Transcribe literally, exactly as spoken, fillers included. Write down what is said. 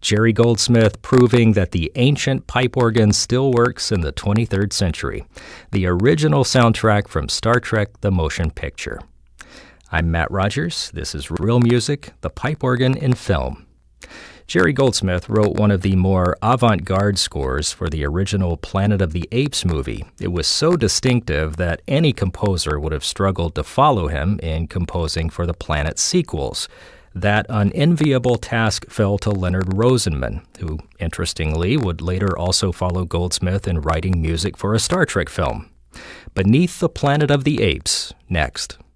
Jerry Goldsmith proving that the ancient pipe organ still works in the twenty-third century. The original soundtrack from Star Trek: The Motion Picture. I'm Matt Rogers. This is Real Music, the pipe organ in film. Jerry Goldsmith wrote one of the more avant-garde scores for the original Planet of the Apes movie. It was so distinctive that any composer would have struggled to follow him in composing for the Planet sequels. That unenviable task fell to Leonard Rosenman, who, interestingly, would later also follow Goldsmith in writing music for a Star Trek film. Beneath the Planet of the Apes, next.